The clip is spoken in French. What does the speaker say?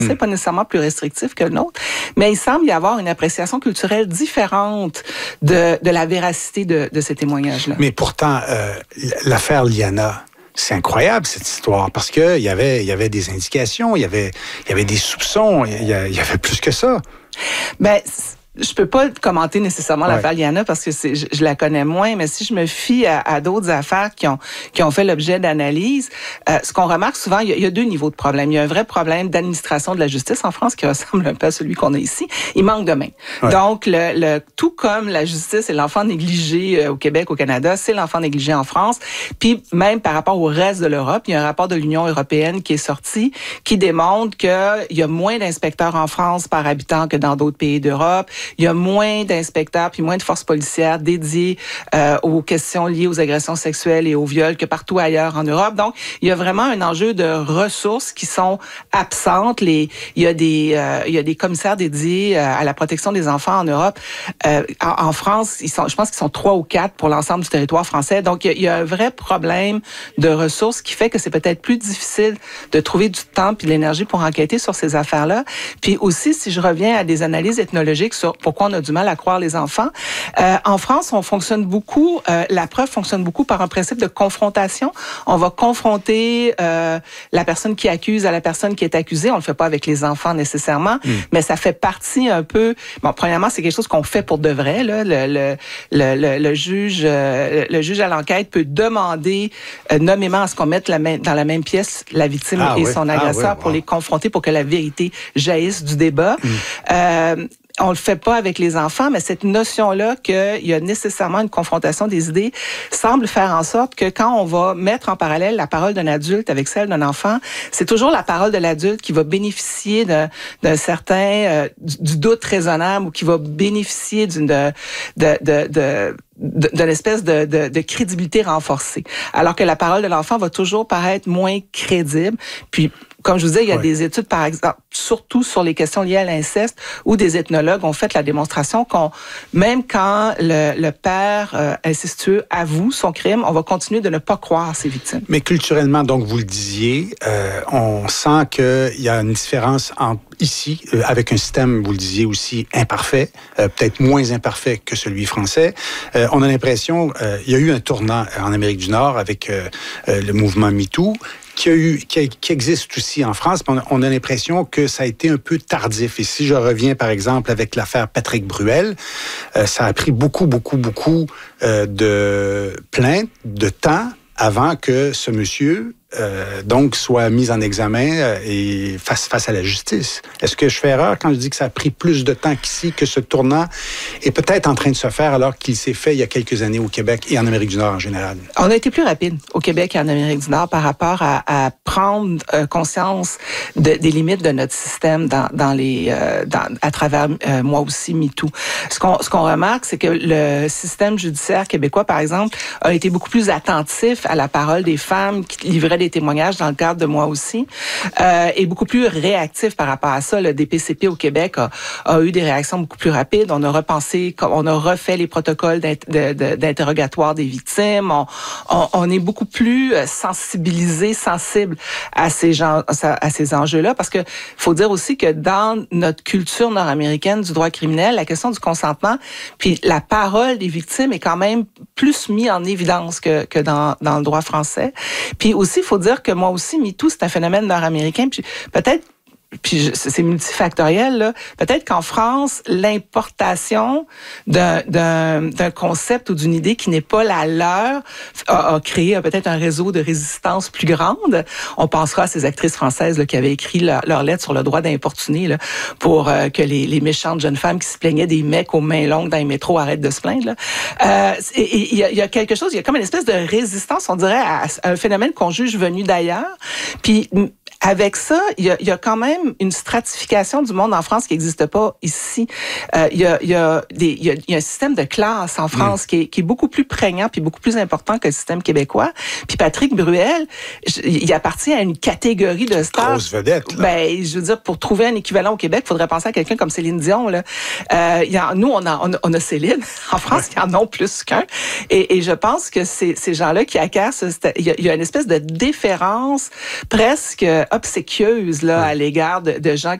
C'est pas nécessairement plus restrictif que le nôtre, mais il semble y avoir une appréciation culturelle différente de la véracité de ces témoignages-là. Mais pourtant, l'affaire Liana, c'est incroyable cette histoire parce que il y avait des indications, il y avait des soupçons, il y avait plus que ça. Ben, je peux pas commenter nécessairement l'affaire Liana parce que je la connais moins, mais si je me fie à d'autres affaires qui ont fait l'objet d'analyse, ce qu'on remarque souvent, il y a deux niveaux de problème. Il y a un vrai problème d'administration de la justice en France qui ressemble un peu à celui qu'on a ici. Il manque de mains. Ouais. Donc, tout comme la justice et l'enfant négligé au Québec, au Canada, c'est l'enfant négligé en France. Puis même par rapport au reste de l'Europe, il y a un rapport de l'Union européenne qui est sorti qui démontre qu'il y a moins d'inspecteurs en France par habitant que dans d'autres pays d'Europe. Il y a moins d'inspecteurs puis moins de forces policières dédiées aux questions liées aux agressions sexuelles et aux viols que partout ailleurs en Europe. Donc, il y a vraiment un enjeu de ressources qui sont absentes. Il y a des commissaires dédiés à la protection des enfants en Europe. En France, je pense qu'ils sont 3 ou 4 pour l'ensemble du territoire français. Donc, il y a un vrai problème de ressources qui fait que c'est peut-être plus difficile de trouver du temps puis de l'énergie pour enquêter sur ces affaires-là. Puis aussi, si je reviens à des analyses ethnologiques sur pourquoi on a du mal à croire les enfants. En France, on fonctionne beaucoup, la preuve fonctionne beaucoup par un principe de confrontation. On va confronter la personne qui accuse à la personne qui est accusée. On le fait pas avec les enfants nécessairement, mais ça fait partie un peu... Bon, premièrement, c'est quelque chose qu'on fait pour de vrai. Là. Le juge à l'enquête peut demander nommément à ce qu'on mette dans la même pièce la victime et son agresseur pour les confronter, pour que la vérité jaillisse du débat. On le fait pas avec les enfants, mais cette notion-là qu'il y a nécessairement une confrontation des idées semble faire en sorte que quand on va mettre en parallèle la parole d'un adulte avec celle d'un enfant, c'est toujours la parole de l'adulte qui va bénéficier d'un certain du doute raisonnable ou qui va bénéficier d'une espèce de crédibilité renforcée. Alors que la parole de l'enfant va toujours paraître moins crédible. Puis, comme je vous disais, il y a des études, par exemple, surtout sur les questions liées à l'inceste, où des ethnologues ont fait la démonstration même quand le père incestueux avoue son crime, on va continuer de ne pas croire ses victimes. Mais culturellement, donc, vous le disiez, on sent qu'il y a une différence ici, avec un système, vous le disiez aussi, imparfait, peut-être moins imparfait que celui français. On a l'impression, il y a eu un tournant en Amérique du Nord avec le mouvement MeToo, qui existe aussi en France, mais on a l'impression que ça a été un peu tardif. Et si je reviens, par exemple, avec l'affaire Patrick Bruel, ça a pris beaucoup de plaintes, de temps, avant que ce monsieur donc soit mis en examen et face à la justice. Est-ce que je fais erreur quand je dis que ça a pris plus de temps qu'ici, que ce tournant est peut-être en train de se faire alors qu'il s'est fait il y a quelques années au Québec et en Amérique du Nord en général? On a été plus rapide au Québec et en Amérique du Nord par rapport à prendre conscience des limites de notre système à travers moi aussi MeToo. Ce qu'on remarque, c'est que le système judiciaire québécois, par exemple, a été beaucoup plus attentif à la parole des femmes qui livraient des témoignages dans le cadre de moi aussi, et beaucoup plus réactif par rapport à ça. Le DPCP au Québec a eu des réactions beaucoup plus rapides. On a refait les protocoles d'interrogatoire des victimes. On est beaucoup plus sensible à ces enjeux-là, parce que faut dire aussi que dans notre culture nord-américaine du droit criminel, la question du consentement, puis la parole des victimes est quand même plus mise en évidence que dans le droit français. Puis aussi, il faut dire que moi aussi, MeToo, c'est un phénomène nord-américain. Puis c'est multifactoriel, là. Peut-être qu'en France, l'importation d'un concept ou d'une idée qui n'est pas la leur a créé peut-être un réseau de résistance plus grande. On pensera à ces actrices françaises là, qui avaient écrit leur lettre sur le droit d'importuner là, pour que les méchantes jeunes femmes qui se plaignaient des mecs aux mains longues dans les métros arrêtent de se plaindre. Il y a quelque chose, il y a comme une espèce de résistance, on dirait, à un phénomène qu'on juge venu d'ailleurs. Puis avec ça, il y a quand même une stratification du monde en France qui n'existe pas ici. Il y a un système de classe en France qui est beaucoup plus prégnant puis beaucoup plus important que le système québécois. Puis Patrick Bruel, il appartient à une catégorie de stars. Grosse vedette, là. Ben, je veux dire, pour trouver un équivalent au Québec, il faudrait penser à quelqu'un comme Céline Dion, là. Nous, on a Céline. En France, il y en a plus qu'un. Et je pense que ces gens-là qui acquièrent il y a une espèce de déférence presque obséquieuse là, à l'égard de gens